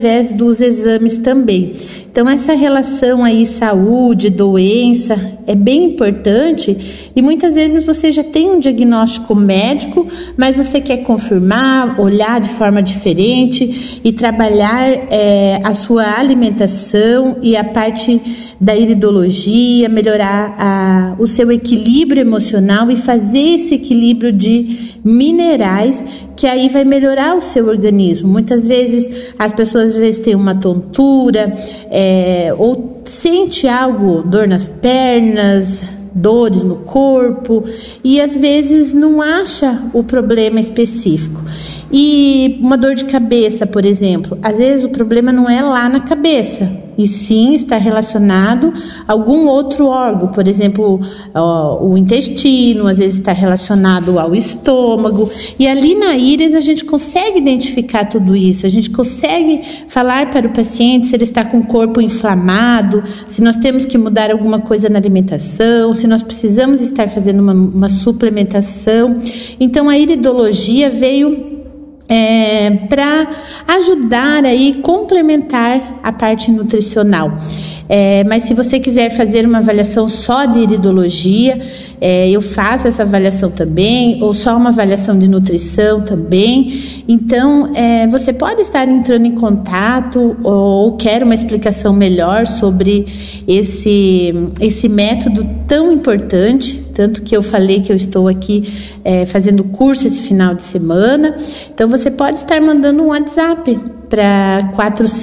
através dos exames também. Então essa relação aí saúde, doença é bem importante e muitas vezes você já tem um diagnóstico médico, mas você quer confirmar, olhar de forma diferente e trabalhar a sua alimentação e a parte da iridologia, melhorar o seu equilíbrio emocional e fazer esse equilíbrio de minerais, que aí vai melhorar o seu organismo. Muitas vezes as pessoas às vezes têm uma tontura, ou sente algo, dor nas pernas, dores no corpo, e às vezes não acha o problema específico. E uma dor de cabeça, por exemplo, às vezes o problema não é lá na cabeça, e sim está relacionado a algum outro órgão, por exemplo, o intestino, às vezes está relacionado ao estômago, e ali na íris a gente consegue identificar tudo isso, a gente consegue falar para o paciente se ele está com o corpo inflamado, se nós temos que mudar alguma coisa na alimentação, se nós precisamos estar fazendo uma suplementação. Então a iridologia veio para ajudar aí, complementar a parte nutricional. Mas se você quiser fazer uma avaliação só de iridologia, eu faço essa avaliação também, ou só uma avaliação de nutrição também. Então, você pode estar entrando em contato ou quer uma explicação melhor sobre esse método tão importante, tanto que eu falei que eu estou aqui fazendo curso esse final de semana. Então, você pode estar mandando um WhatsApp para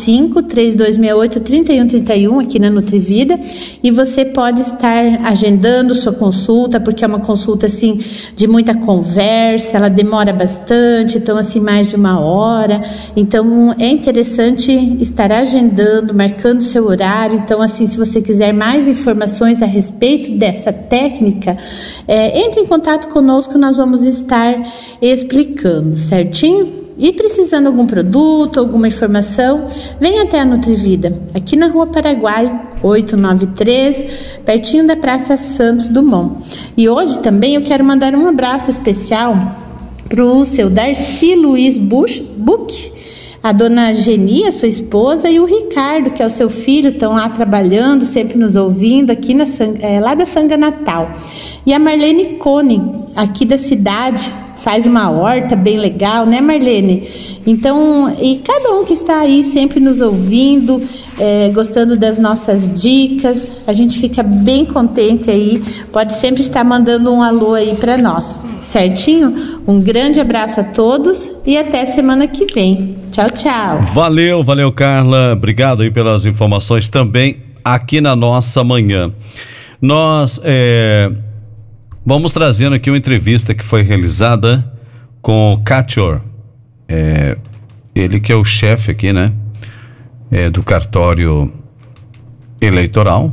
45-3268-3131 aqui na Nutrivida, e você pode estar agendando sua consulta, porque é uma consulta assim de muita conversa, ela demora bastante, então assim mais de 1 hora, então é interessante estar agendando, marcando seu horário. Então assim, se você quiser mais informações a respeito dessa técnica, entre em contato conosco, nós vamos estar explicando, certinho? E precisando de algum produto, alguma informação, venha até a Nutrivida, aqui na Rua Paraguai, 893, pertinho da Praça Santos Dumont. E hoje também eu quero mandar um abraço especial para o seu Darcy Luiz Buch, a dona Geni, a sua esposa, e o Ricardo, que é o seu filho, estão lá trabalhando, sempre nos ouvindo, aqui lá da Sanga Natal. E a Marlene Cone, aqui da cidade, faz uma horta bem legal, né, Marlene? Então, e cada um que está aí sempre nos ouvindo, gostando das nossas dicas, a gente fica bem contente aí, pode sempre estar mandando um alô aí para nós, certinho? Um grande abraço a todos e até semana que vem. Tchau, tchau. Valeu, Carla, obrigado aí pelas informações também aqui na nossa manhã. Nós vamos trazendo aqui uma entrevista que foi realizada com o Catior, ele que é o chefe aqui, né, do cartório eleitoral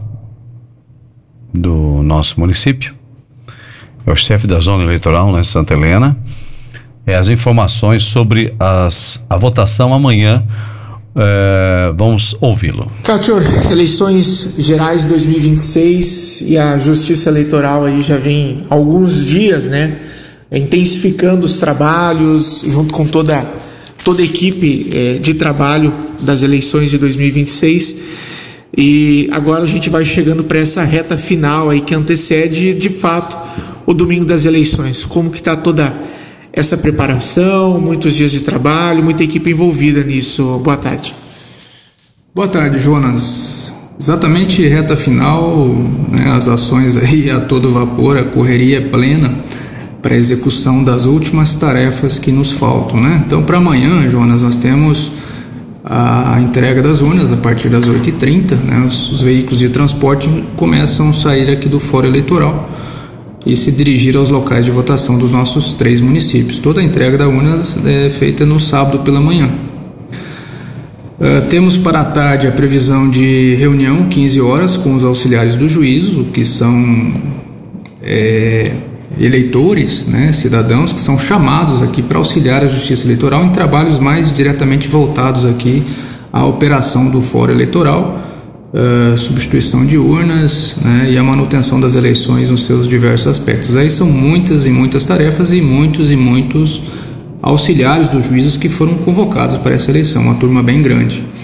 do nosso município, é o chefe da zona eleitoral, né, Santa Helena. As informações sobre a votação amanhã, vamos ouvi-lo. Catior, eleições gerais 2026 e a Justiça Eleitoral aí já vem há alguns dias, né, intensificando os trabalhos junto com toda a equipe de trabalho das eleições de 2026, e agora a gente vai chegando para essa reta final aí que antecede de fato o domingo das eleições. Como que está toda essa preparação, muitos dias de trabalho, muita equipe envolvida nisso? Boa tarde. Boa tarde, Jonas. Exatamente reta final, né, as ações aí a todo vapor, a correria plena para a execução das últimas tarefas que nos faltam, né? Então, para amanhã, Jonas, nós temos a entrega das urnas a partir das 8h30, né? Os veículos de transporte começam a sair aqui do Fórum Eleitoral e se dirigir aos locais de votação dos nossos 3 municípios. Toda a entrega das urnas é feita no sábado pela manhã. Temos para a tarde a previsão de reunião, 15 horas, com os auxiliares do juízo, que são eleitores, né, cidadãos que são chamados aqui para auxiliar a Justiça Eleitoral em trabalhos mais diretamente voltados aqui à operação do Fórum Eleitoral, substituição de urnas, né, e a manutenção das eleições nos seus diversos aspectos. Aí são muitas e muitas tarefas e muitos auxiliares dos juízes que foram convocados para essa eleição, uma turma bem grande.